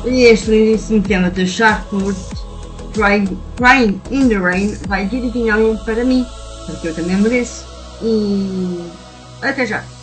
E este lindíssimo tema de Sharkwood, Crying in the Rain, vai direitinho para mim, porque eu também mereço. E até já!